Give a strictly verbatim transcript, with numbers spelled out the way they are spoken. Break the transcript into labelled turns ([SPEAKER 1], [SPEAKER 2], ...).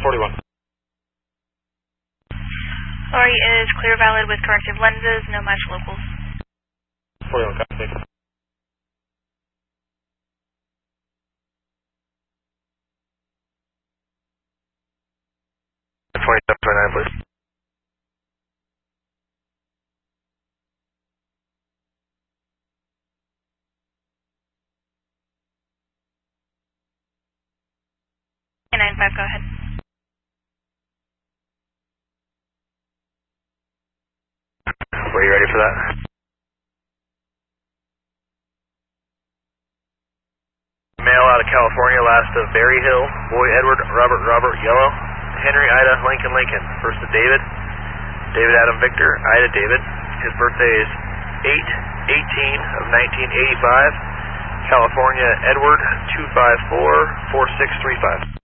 [SPEAKER 1] forty-one.
[SPEAKER 2] Lori is clear valid with corrective lenses, no match locals.
[SPEAKER 1] forty-one, copy. twenty-seven twenty-nine, please.
[SPEAKER 2] nine five, go ahead.
[SPEAKER 1] Were you ready for that? Male out of California, last of Berry Hill, boy Edward, Robert, Robert, yellow, Henry, Ida, Lincoln, Lincoln, first of David, David, Adam, Victor, Ida, David. His birthday is eight eighteen of nineteen eighty-five, California, Edward, two five four, four six three five.